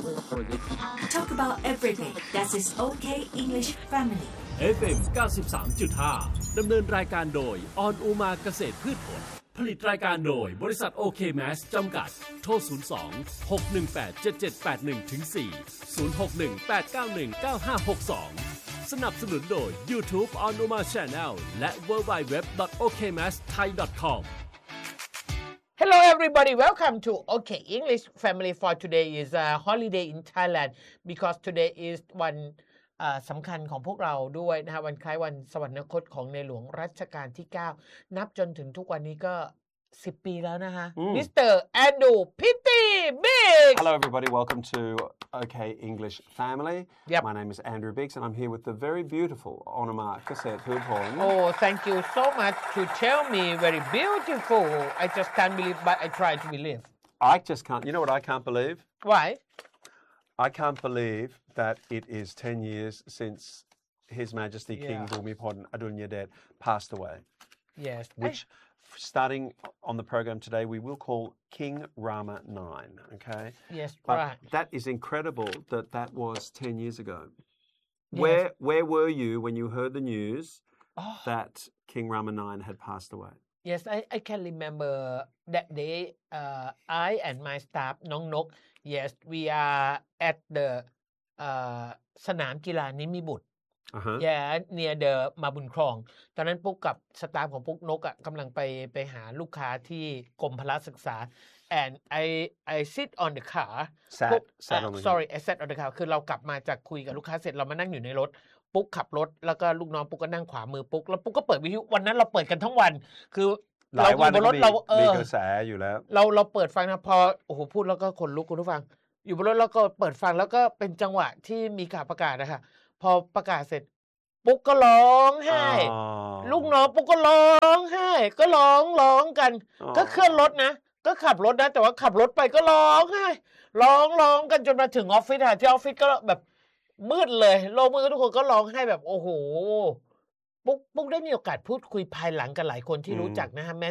Talk about everything that is okay English family FM 93.5 ดำเนินรายการโดยออนอุมาเกษตรพืชผลผลิตรายการโดยบริษัทโอเคแมสจำกัดโทร02 618 7781-4 061 891 9562 สนับสนุนโดย YouTube on Uma Channel และ www.okmasthai.com Hello everybody, welcome to OK English Family for today is a holiday in Thailand because today is วันสำคัญของพวกเราด้วยนะฮะวันคล้ายวันสวรรคตของในหลวงรัชกาลที่ 9 นับจนถึงทุกวันนี้ก็10 ปีแล้วนะฮะ Mr. Andrew Pitty Biggs Hello everybody, welcome to OK English Family. Yep. My name is Andrew Biggs and I'm here with the very beautiful Onoma Kaset Hudhorn. Oh, thank you so much to tell me very beautiful. I just can't believe, but I try to believe. I just can't, you know what I can't believe? Why? I can't believe that it is 10 years since His Majesty King Bhumibol Adulyadej passed away. Yes. Which, starting on the program today, we will call King Rama IX, okay? Yes, but right. That is incredible that was 10 years ago. Yes. Where were you when you heard the news that King Rama IX had passed away? Yes, I can remember that day. I and my staff, Nong Nok, yes, we are at the สนามกีฬานิมิบุตร near the มาบุญครองตอนนั้นปุ๊กกับสตาฟของปุ๊กนกอ่ะกำลังไปหาลูกค้าที่กรมพละศึกษา and I sit on the car sat on the sorry I sat on the car คือเรากลับมาจากคุยกับลูกค้าเสร็จเรามานั่งอยู่ในรถปุ๊กขับรถแล้วก็ลูกน้องปุ๊กก็นั่งขวามือปุ๊กแล้วปุ๊กก็เปิดวิทยุวันนั้นเราเปิดกันทั้งวันคือเราอยู่บนรถเรามีกระแสอยู่แล้วเราเปิดฟังนะพอโอ้โหพูดแล้วก็ขนลุกคุณผู้ฟังอยู่บนรถแล้วก็เปิดฟังแล้วก็เป็นจังหวะที่มีข่าวประกาศนะคะพอประกาศเสร็จปุ๊กก็ร้องไห้ลูกน้องปุ๊กก็ร้องไห้ก็ร้องกันก็เคลื่อนรถนะก็ขับรถนะแต่ว่าขับรถไปก็ร้องไห้ร้องกันจนมาถึงออฟฟิศค่ะที่ออฟฟิศก็แบบมืดเลยโลกมืดทุกคนก็ร้องไห้แบบโอ้โหปุ๊กได้มีโอกาสพูดคุยภายหลังกันหลายคนที่รู้จักนะฮะแม้